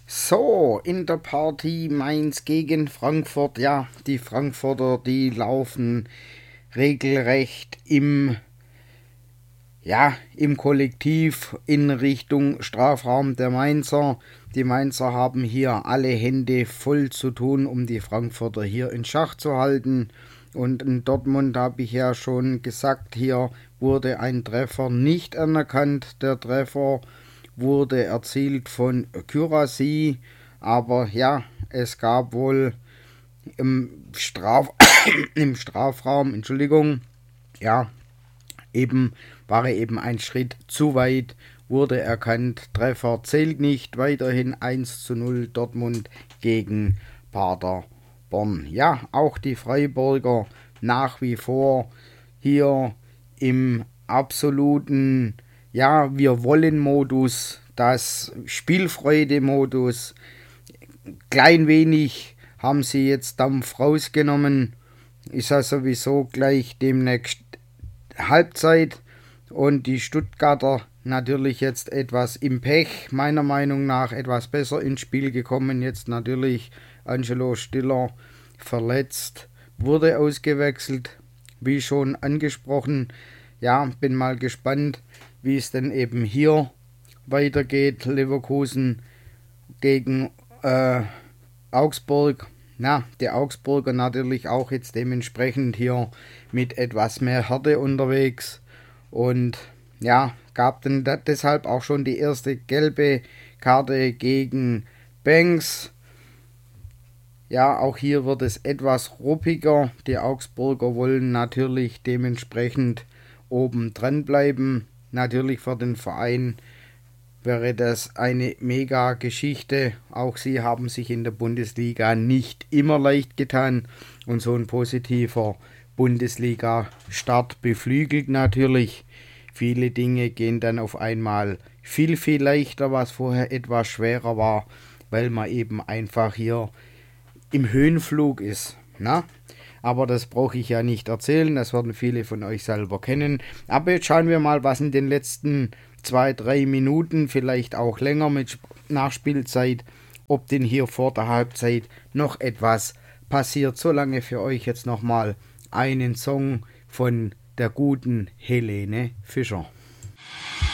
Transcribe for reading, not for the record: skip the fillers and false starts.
So, in der Partie Mainz gegen Frankfurt. Ja, die Frankfurter, die laufen regelrecht im Kollektiv in Richtung Strafraum der Mainzer. Die Mainzer haben hier alle Hände voll zu tun, um die Frankfurter hier in Schach zu halten. Und in Dortmund habe ich ja schon gesagt, hier wurde ein Treffer nicht anerkannt. Der Treffer wurde erzielt von Kyrasi, aber ja, es gab wohl im Strafraum, Entschuldigung, ja, eben war er eben ein Schritt zu weit, wurde erkannt, Treffer zählt nicht, weiterhin 1:0 Dortmund gegen Paderborn. Ja, auch die Freiburger nach wie vor hier im absoluten, ja, wir wollen Modus, das Spielfreude-Modus. Klein wenig haben sie jetzt Dampf rausgenommen. Ist ja sowieso gleich demnächst Halbzeit und die Stuttgarter natürlich jetzt etwas im Pech, meiner Meinung nach etwas besser ins Spiel gekommen. Jetzt natürlich Angelo Stiller verletzt, wurde ausgewechselt, wie schon angesprochen. Ja, bin mal gespannt, wie es denn eben hier weitergeht. Leverkusen gegen Augsburg. Na, die Augsburger natürlich auch jetzt dementsprechend hier mit etwas mehr Härte unterwegs. Und ja, gab dann deshalb auch schon die erste gelbe Karte gegen Banks. Ja, auch hier wird es etwas ruppiger. Die Augsburger wollen natürlich dementsprechend oben dran bleiben. Natürlich für den Verein wäre das eine mega Geschichte. Auch sie haben sich in der Bundesliga nicht immer leicht getan. Und so ein positiver Bundesliga-Start beflügelt natürlich. Viele Dinge gehen dann auf einmal viel, viel leichter, was vorher etwas schwerer war, weil man eben einfach hier im Höhenflug ist. Na? Aber das brauche ich ja nicht erzählen, das werden viele von euch selber kennen. Aber jetzt schauen wir mal, was in den letzten 2-3 Minuten, vielleicht auch länger mit Nachspielzeit, ob denn hier vor der Halbzeit noch etwas passiert. Solange für euch jetzt nochmal einen Song von der guten Helene Fischer.